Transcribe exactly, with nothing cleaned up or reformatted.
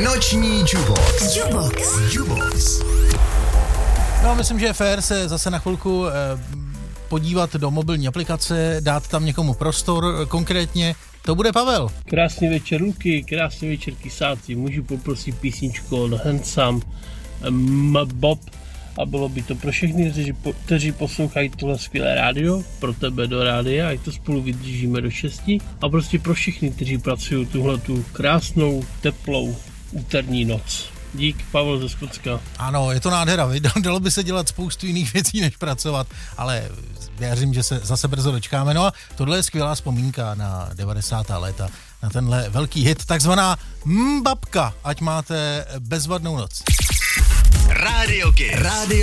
Noční Jubox. Jubox. Jubox. No, myslím, že je fér se zase na chvilku eh, podívat do mobilní aplikace, dát tam někomu prostor, konkrétně to bude Pavel. Krásný večer, Luky, krásný večer, kysáci. Můžu poprosit písničku od Handsome Bob a bylo by to pro všechny, kteří, kteří poslouchají tohle skvělé rádio, pro tebe do rádia, ať to spolu vydržíme do šesti a prostě pro všechny, kteří pracují tuhle tu krásnou, teplou úterní noc. Dík, Pavel ze Skotska. Ano, je to nádhera, dalo by se dělat spoustu jiných věcí, než pracovat, ale věřím, že se zase brzo dočkáme. No a tohle je skvělá vzpomínka na devadesátá léta, na tenhle velký hit, takzvaná Mbabka, ať máte bezvadnou noc. Rádio Kids. Rádio